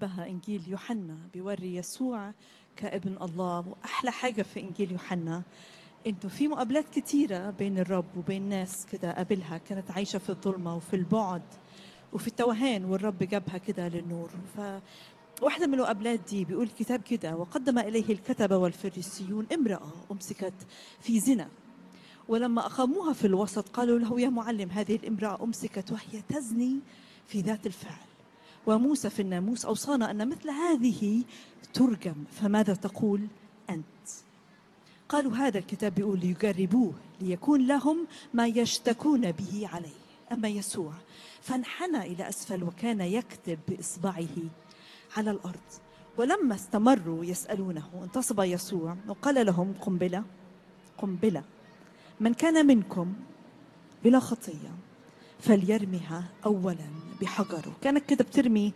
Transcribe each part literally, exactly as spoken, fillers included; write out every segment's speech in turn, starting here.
بحبها إنجيل يوحنا، بيوري يسوع كابن الله. وأحلى حاجة في إنجيل يوحنا إنه في مقابلات كتيرة بين الرب وبين ناس كده قابلها كانت عايشة في الظلمة وفي البعد وفي التوهان، والرب جابها كده للنور. فواحدة من المقابلات دي بيقول الكتاب كده: وقدم إليه الكتبة والفريسيون امرأة أمسكت في زنا، ولما أقاموها في الوسط قالوا له: يا معلم، هذه الامرأة أمسكت وهي تزني في ذات الفعل، وموسى في الناموس أوصانا أن مثل هذه ترجم، فماذا تقول أنت؟ قالوا هذا الكتاب بيقول ليجربوه ليكون لهم ما يشتكون به عليه. أما يسوع فانحنى إلى أسفل وكان يكتب بإصبعه على الأرض. ولما استمروا يسألونه انتصب يسوع وقال لهم: قنبلة قنبلة من كان منكم بلا خطية فليرمها أولا بحجره. كانت كده بترمي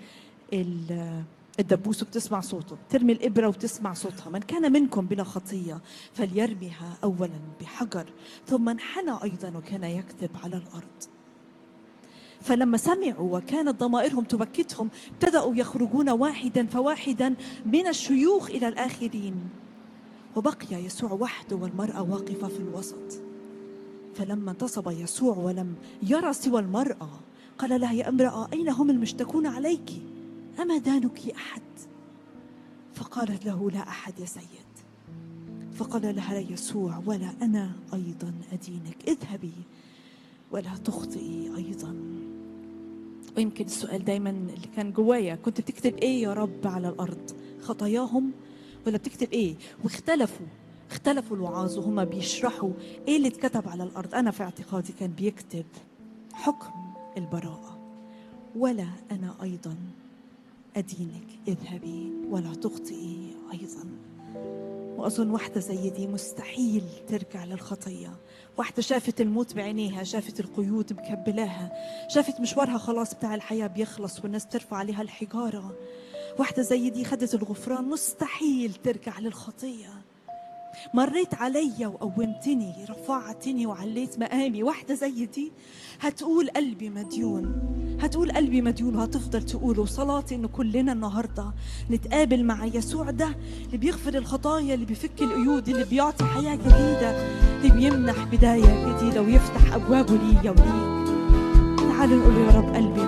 الدبوس وبتسمع صوته، ترمي الإبرة وتسمع صوتها. من كان منكم بلا خطية فليرمها أولا بحجر. ثم انحنى أيضا وكان يكتب على الأرض. فلما سمعوا وكانت ضمائرهم تبكتهم ابتدأوا يخرجون واحدا فواحدا من الشيوخ إلى الآخرين، وبقي يسوع وحده والمرأة واقفة في الوسط. فلما انتصب يسوع ولم يرى سوى المرأة قال لها: يا امرأة، أين هم المشتكون عليك؟ أما دانك أحد؟ فقالت له: لا أحد يا سيد. فقال لها يسوع: ولا أنا أيضا أدينك، اذهبي ولا تخطئي أيضا. ويمكن السؤال دايما اللي كان جوايا: كنت بتكتب إيه يا رب على الأرض؟ خطاياهم ولا بتكتب إيه؟ واختلفوا اختلفوا الوعاظ وهما بيشرحوا ايه اللي اتكتب على الارض. انا في اعتقادي كان بيكتب حكم البراءة: ولا انا ايضا ادينك، اذهبي ولا تخطئي ايضا. واظن واحدة زي دي مستحيل ترجع للخطية. واحدة شافت الموت بعينيها، شافت القيود مكبلاها، شافت مشوارها خلاص بتاع الحياة بيخلص والناس ترفع عليها الحجارة. واحدة زي دي خدت الغفران، مستحيل ترجع للخطية. مريت عليا وقومتني، رفعتني وعليت مقامي. واحدة زي دي هتقول قلبي مديون، هتقول قلبي مديون، وهتفضل تقول. وصلاتي إن كلنا النهاردة نتقابل مع يسوع ده اللي بيغفر الخطايا، اللي بيفك القيود، اللي بيعطي حياة جديدة، اللي بيمنح بداية جديدة ويفتح أبوابه لي وليك. تعالوا نقول: يا رب قلبي